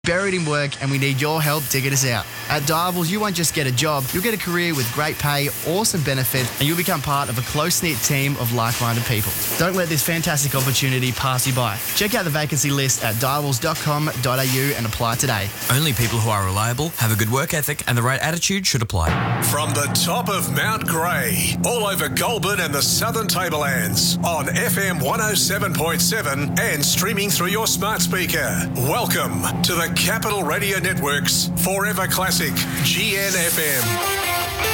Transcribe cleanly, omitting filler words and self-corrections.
Buried in work and we need your help to get us out. At Diables, you won't just get a job, you'll get a career with great pay, awesome benefits, and you'll become part of a close-knit team of like-minded people. Don't let this fantastic opportunity pass you by. Check out the vacancy list at diables.com.au and apply today. Only people who are reliable, have a good work ethic, and the right attitude should apply. From the top of Mount Grey, all over Goulburn and the Southern Tablelands, on FM 107.7 and streaming through your smart speaker. Welcome to the Capital Radio Network's Forever Classic, GNFM.